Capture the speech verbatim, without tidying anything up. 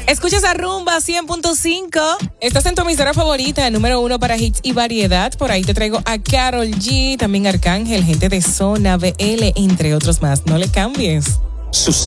Escuchas a Rumba cien punto cinco. Estás en tu emisora favorita, número uno para hits y variedad. Por ahí te traigo a Karol G, también Arcángel, gente de Zona B L, entre otros más. No le cambies. Sus